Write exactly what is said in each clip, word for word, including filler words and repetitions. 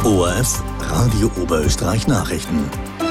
O R F Radio Oberösterreich Nachrichten.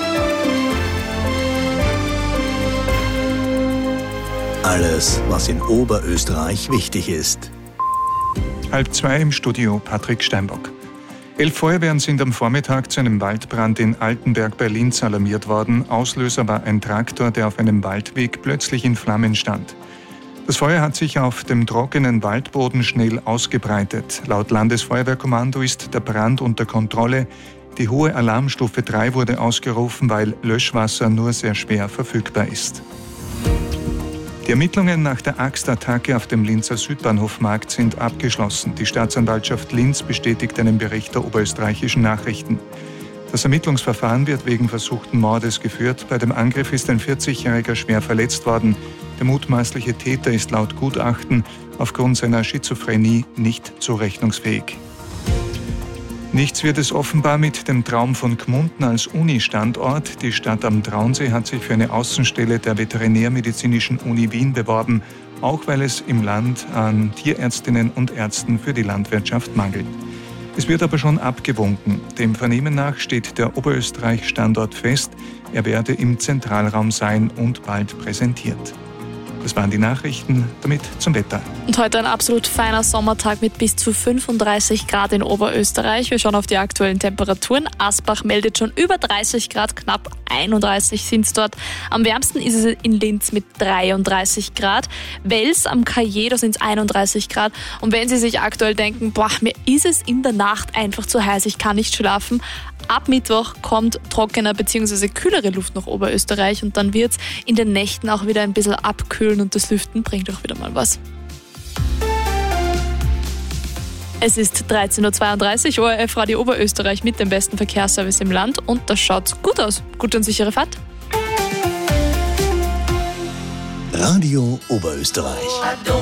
Alles, was in Oberösterreich wichtig ist. Halb zwei im Studio, Patrick Steinbock. Elf Feuerwehren sind am Vormittag zu einem Waldbrand in Altenberg bei Linz alarmiert worden. Auslöser war ein Traktor, der auf einem Waldweg plötzlich in Flammen stand. Das Feuer hat sich auf dem trockenen Waldboden schnell ausgebreitet. Laut Landesfeuerwehrkommando ist der Brand unter Kontrolle. Die hohe Alarmstufe drei wurde ausgerufen, weil Löschwasser nur sehr schwer verfügbar ist. Die Ermittlungen nach der Axtattacke auf dem Linzer Südbahnhofmarkt sind abgeschlossen. Die Staatsanwaltschaft Linz bestätigt einen Bericht der Oberösterreichischen Nachrichten. Das Ermittlungsverfahren wird wegen versuchten Mordes geführt. Bei dem Angriff ist ein vierzigjähriger schwer verletzt worden. Der mutmaßliche Täter ist laut Gutachten aufgrund seiner Schizophrenie nicht zurechnungsfähig. Nichts wird es offenbar mit dem Traum von Gmunden als Uni-Standort. Die Stadt am Traunsee hat sich für eine Außenstelle der Veterinärmedizinischen Uni Wien beworben, auch weil es im Land an Tierärztinnen und Ärzten für die Landwirtschaft mangelt. Es wird aber schon abgewunken. Dem Vernehmen nach steht der Oberösterreich-Standort fest. Er werde im Zentralraum sein und bald präsentiert. Das waren die Nachrichten, damit zum Wetter. Und heute ein absolut feiner Sommertag mit bis zu fünfunddreißig Grad in Oberösterreich. Wir schauen auf die aktuellen Temperaturen. Asbach meldet schon über dreißig Grad, knapp einunddreißig sind es dort. Am wärmsten ist es in Linz mit dreiunddreißig Grad. Wels am Kaje, da sind es einunddreißig Grad. Und wenn Sie sich aktuell denken, boah, mir ist es in der Nacht einfach zu heiß, ich kann nicht schlafen, ab Mittwoch kommt trockener bzw. kühlere Luft nach Oberösterreich und dann wird es in den Nächten auch wieder ein bisschen abkühlen und das Lüften bringt auch wieder mal was. Es ist dreizehn Uhr zweiunddreißig, O R F Radio Oberösterreich mit dem besten Verkehrsservice im Land und das schaut gut aus. Gute und sichere Fahrt. Radio Oberösterreich.